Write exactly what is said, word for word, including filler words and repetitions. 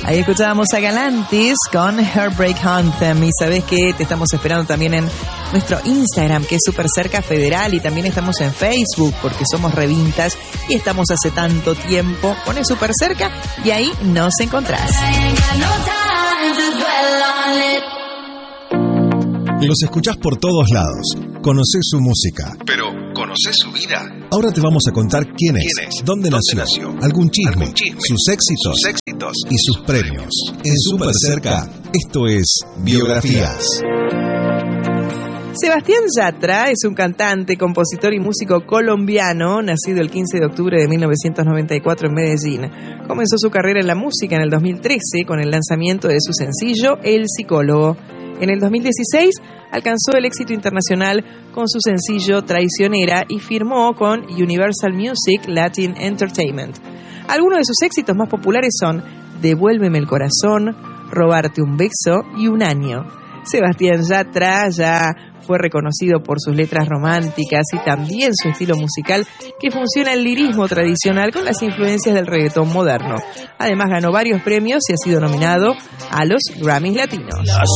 Ahí escuchábamos a Galantis con Heartbreak Anthem. Y sabés que te estamos esperando también en nuestro Instagram, que es Súper Cerca Federal, y también estamos en Facebook, porque somos revintas y estamos hace tanto tiempo. Pones Súper Cerca y ahí nos encontrás. Los escuchás por todos lados, conocés su música, pero ¿conocés su vida? Ahora te vamos a contar quién es, ¿Quién es? ¿Dónde, ¿Dónde nació? nació, algún chisme, algún chisme sus, éxitos, sus éxitos y sus premios. En Súper Cerca, esto es Biografías. Sebastián Yatra es un cantante, compositor y músico colombiano, nacido el quince de octubre de mil novecientos noventa y cuatro en Medellín. Comenzó su carrera en la música en el dos mil trece con el lanzamiento de su sencillo El Psicólogo. En el dos mil dieciséis alcanzó el éxito internacional con su sencillo Traicionera y firmó con Universal Music Latin Entertainment. Algunos de sus éxitos más populares son Devuélveme el corazón, Robarte un beso y Un año. Sebastián Yatra ya fue reconocido por sus letras románticas y también su estilo musical, que fusiona el lirismo tradicional con las influencias del reggaetón moderno. Además ganó varios premios y ha sido nominado a los Grammys Latinos. Las